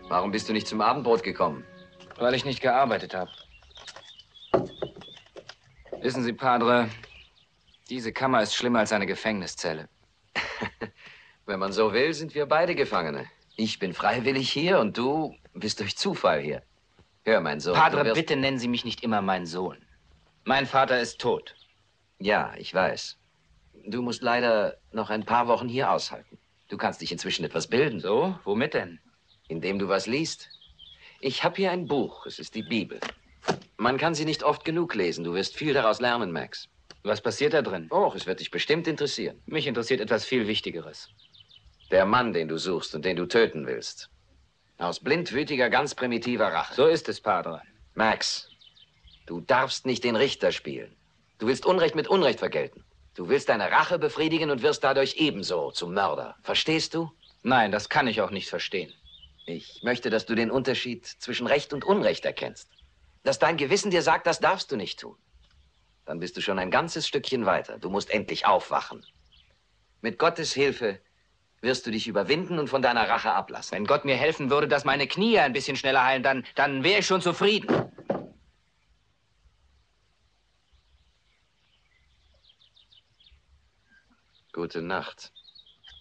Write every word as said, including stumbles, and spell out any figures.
Warum bist du nicht zum Abendbrot gekommen? Weil ich nicht gearbeitet habe. Wissen Sie, Padre, diese Kammer ist schlimmer als eine Gefängniszelle. Wenn man so will, sind wir beide Gefangene. Ich bin freiwillig hier und du bist durch Zufall hier. Hör, mein Sohn, Padre, du wirst... bitte nennen Sie mich nicht immer mein Sohn. Mein Vater ist tot. Ja, ich weiß. Du musst leider noch ein paar Wochen hier aushalten. Du kannst dich inzwischen etwas bilden. So? Womit denn? Indem du was liest. Ich habe hier ein Buch. Es ist die Bibel. Man kann sie nicht oft genug lesen. Du wirst viel daraus lernen, Max. Was passiert da drin? Oh, es wird dich bestimmt interessieren. Mich interessiert etwas viel Wichtigeres. Der Mann, den du suchst und den du töten willst. Aus blindwütiger, ganz primitiver Rache. So ist es, Padre. Max, du darfst nicht den Richter spielen. Du willst Unrecht mit Unrecht vergelten. Du willst deine Rache befriedigen und wirst dadurch ebenso zum Mörder. Verstehst du? Nein, das kann ich auch nicht verstehen. Ich möchte, dass du den Unterschied zwischen Recht und Unrecht erkennst. Dass dein Gewissen dir sagt, das darfst du nicht tun. Dann bist du schon ein ganzes Stückchen weiter. Du musst endlich aufwachen. Mit Gottes Hilfe wirst du dich überwinden und von deiner Rache ablassen. Wenn Gott mir helfen würde, dass meine Knie ein bisschen schneller heilen, dann, dann wäre ich schon zufrieden. Gute Nacht.